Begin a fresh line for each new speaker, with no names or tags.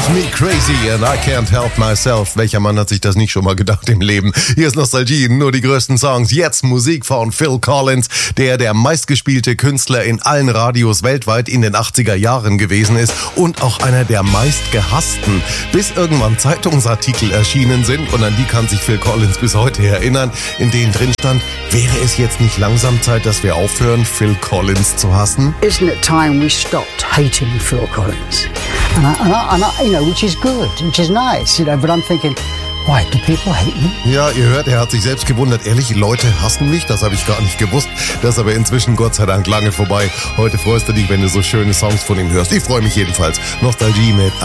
Me Crazy and I Can't Help Myself. Welcher Mann hat sich das nicht schon mal gedacht im Leben? Hier ist Nostalgie, nur die größten Songs. Jetzt Musik von Phil Collins, der meistgespielte Künstler in allen Radios weltweit in den 80er Jahren gewesen ist und auch einer der meistgehassten, bis irgendwann Zeitungsartikel erschienen sind, und an die kann sich Phil Collins bis heute erinnern, in denen drin stand: Wäre es jetzt nicht langsam Zeit, dass wir aufhören, Phil Collins zu hassen?
Isn't it time we stopped hating Phil Collins? And I, you know, which is good, which is nice, you know, but I'm thinking, why do people hate me?
Ja, ihr hört, er hat sich selbst gewundert. Ehrlich, Leute hassen mich? Das habe ich gar nicht gewusst. Das ist aber inzwischen Gott sei Dank lange vorbei. Heute freust du dich, wenn du so schöne Songs von ihm hörst. Ich freue mich jedenfalls. Nostalgie mit